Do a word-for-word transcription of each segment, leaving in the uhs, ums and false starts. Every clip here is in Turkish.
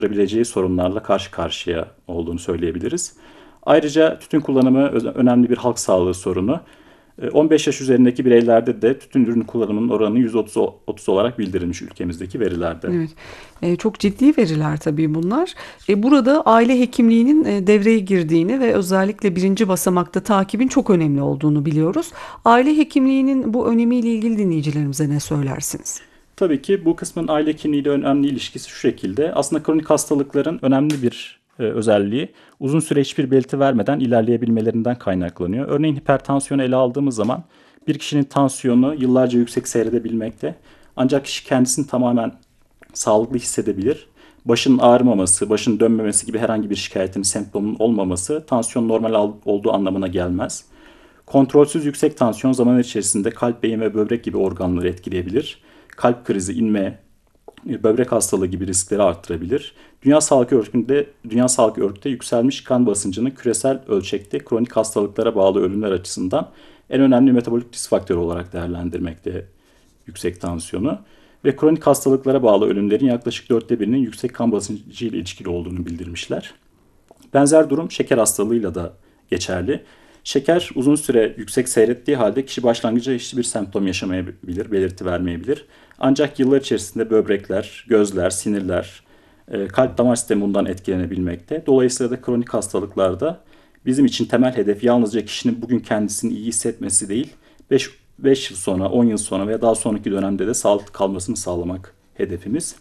olabileceği sorunlarla karşı karşıya olduğunu söyleyebiliriz. Ayrıca tütün kullanımı önemli bir halk sağlığı sorunu. on beş yaş üzerindeki bireylerde de tütün ürünü kullanımının oranı yüzde otuz olarak bildirilmiş ülkemizdeki verilerde. Evet, e, çok ciddi veriler tabii bunlar. E, burada aile hekimliğinin e, devreye girdiğini ve özellikle birinci basamakta takibin çok önemli olduğunu biliyoruz. Aile hekimliğinin bu önemiyle ilgili dinleyicilerimize ne söylersiniz? Tabii ki bu kısmın aile hekimliğiyle önemli ilişkisi şu şekilde. Aslında kronik hastalıkların önemli bir e, özelliği uzun süre hiçbir belirti vermeden ilerleyebilmelerinden kaynaklanıyor. Örneğin hipertansiyonu ele aldığımız zaman bir kişinin tansiyonu yıllarca yüksek seyredebilmekte. Ancak kişi kendisini tamamen sağlıklı hissedebilir. Başın ağrımaması, başın dönmemesi gibi herhangi bir şikayetin, semptomunun olmaması tansiyon normal olduğu anlamına gelmez. Kontrolsüz yüksek tansiyon zaman içerisinde kalp, beyin ve böbrek gibi organları etkileyebilir. Kalp krizi, inme, böbrek hastalığı gibi riskleri arttırabilir. Dünya Sağlık Örgütü'nde Dünya Sağlık Örgütü yükselmiş kan basıncını küresel ölçekte kronik hastalıklara bağlı ölümler açısından en önemli metabolik risk faktörü olarak değerlendirmekte yüksek tansiyonu ve kronik hastalıklara bağlı ölümlerin yaklaşık dörtte birinin yüksek kan basıncı ile ilişkili olduğunu bildirmişler. Benzer durum şeker hastalığıyla da geçerli. Şeker uzun süre yüksek seyrettiği halde kişi başlangıçta hiçbir semptom yaşamayabilir, belirti vermeyebilir. Ancak yıllar içerisinde böbrekler, gözler, sinirler, e, kalp damar sistemi bundan etkilenebilmekte. Dolayısıyla da kronik hastalıklarda bizim için temel hedef yalnızca kişinin bugün kendisini iyi hissetmesi değil, beş yıl sonra, on yıl sonra veya daha sonraki dönemde de sağlıklı kalmasını sağlamak hedefimiz.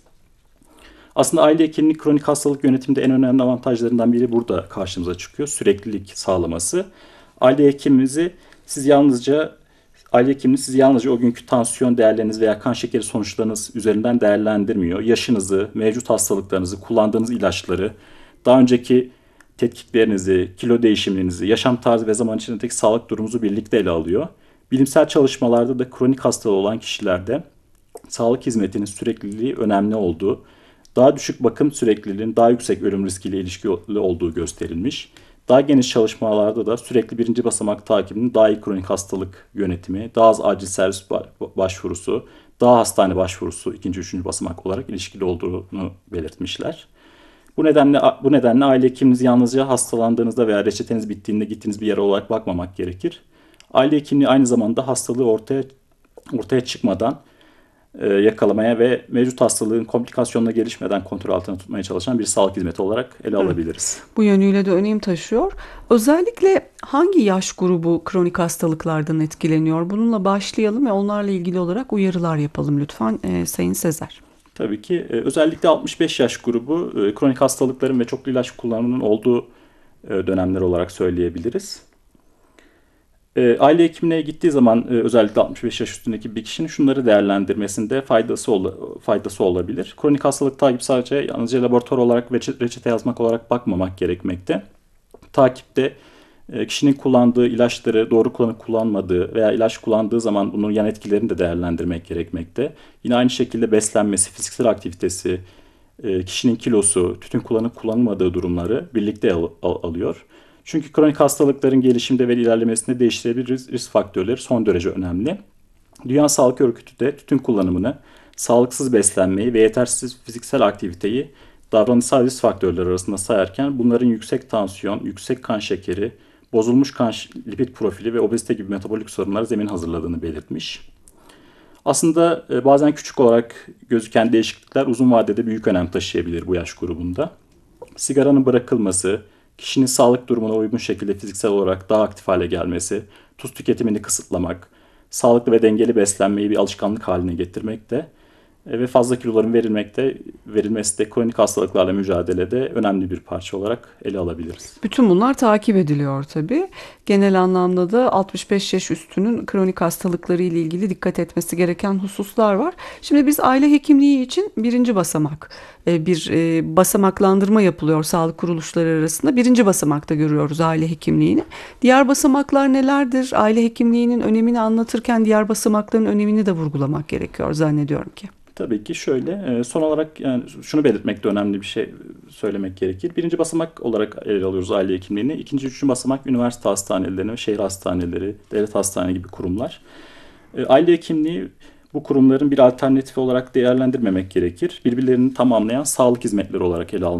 Aslında aile hekimliği kronik hastalık yönetiminde en önemli avantajlarından biri burada karşımıza çıkıyor. Süreklilik sağlaması. Aile hekimimizi siz yalnızca aile hekimliği siz yalnızca o günkü tansiyon değerleriniz veya kan şekeri sonuçlarınız üzerinden değerlendirmiyor. Yaşınızı, mevcut hastalıklarınızı, kullandığınız ilaçları, daha önceki tetkiklerinizi, kilo değişimlerinizi, yaşam tarzı ve zaman içindeki sağlık durumunuzu birlikte ele alıyor. Bilimsel çalışmalarda da kronik hastalığı olan kişilerde sağlık hizmetinin sürekliliği önemli olduğu, daha düşük bakım sürekliliğinin daha yüksek ölüm riskiyle ilişkili olduğu gösterilmiş. Daha geniş çalışmalarda da sürekli birinci basamak takibinin daha iyi kronik hastalık yönetimi, daha az acil servis başvurusu, daha hastane başvurusu ikinci, üçüncü basamak olarak ilişkili olduğunu belirtmişler. Bu nedenle bu nedenle aile hekiminizi yalnızca hastalandığınızda veya reçeteniz bittiğinde gittiğiniz bir yere olarak bakmamak gerekir. Aile hekimliği aynı zamanda hastalığı ortaya ortaya çıkmadan e, yakalamaya ve mevcut hastalığın komplikasyonla gelişmeden kontrol altına tutmaya çalışan bir sağlık hizmeti olarak ele Evet. alabiliriz. Bu yönüyle de önem taşıyor. Özellikle hangi yaş grubu kronik hastalıklardan etkileniyor? Bununla başlayalım ve onlarla ilgili olarak uyarılar yapalım lütfen e, Sayın Sezer. Tabii ki e, özellikle altmış beş yaş grubu e, kronik hastalıkların ve çoklu ilaç kullanımının olduğu e, dönemler olarak söyleyebiliriz. E, aile hekimine gittiği zaman e, özellikle altmış beş yaş üstündeki bir kişinin şunları değerlendirmesinde faydası ol, faydası olabilir. Kronik hastalık takibi sadece yalnızca laboratuvar olarak ve reçete yazmak olarak bakmamak gerekmekte. Takipte e, kişinin kullandığı ilaçları doğru kullanıp kullanmadığı veya ilaç kullandığı zaman bunun yan etkilerini de değerlendirmek gerekmekte. Yine aynı şekilde beslenmesi, fiziksel aktivitesi, e, kişinin kilosu, tütün kullanıp kullanılmadığı durumları birlikte al, al, alıyor. Çünkü kronik hastalıkların gelişimde ve ilerlemesinde değiştirebilir risk faktörleri son derece önemli. Dünya Sağlık Örgütü de tütün kullanımını, sağlıksız beslenmeyi ve yetersiz fiziksel aktiviteyi davranışsal risk faktörleri arasında sayarken bunların yüksek tansiyon, yüksek kan şekeri, bozulmuş kan lipid profili ve obezite gibi metabolik sorunlara zemin hazırladığını belirtmiş. Aslında bazen küçük olarak gözüken değişiklikler uzun vadede büyük önem taşıyabilir bu yaş grubunda. Sigaranın bırakılması, kişinin sağlık durumuna uygun şekilde fiziksel olarak daha aktif hale gelmesi, tuz tüketimini kısıtlamak, sağlıklı ve dengeli beslenmeyi bir alışkanlık haline getirmek de ve fazla kiloların verilmekte, verilmesi de kronik hastalıklarla mücadelede önemli bir parça olarak ele alabiliriz. Bütün bunlar takip ediliyor tabii. Genel anlamda da altmış beş yaş üstünün kronik hastalıkları ile ilgili dikkat etmesi gereken hususlar var. Şimdi biz aile hekimliği için birinci basamak e, bir e, basamaklandırma yapılıyor sağlık kuruluşları arasında. Birinci basamakta görüyoruz aile hekimliğini. Diğer basamaklar nelerdir? Aile hekimliğinin önemini anlatırken diğer basamakların önemini de vurgulamak gerekiyor zannediyorum ki. Tabii ki şöyle, son olarak yani şunu belirtmek de önemli bir şey söylemek gerekir. Birinci basamak olarak ele alıyoruz aile hekimliğini. İkinci, üçüncü basamak üniversite hastaneleri, şehir hastaneleri, devlet hastaneleri gibi kurumlar. Aile hekimliği bu kurumların bir alternatifi olarak değerlendirmemek gerekir. Birbirlerini tamamlayan sağlık hizmetleri olarak ele almak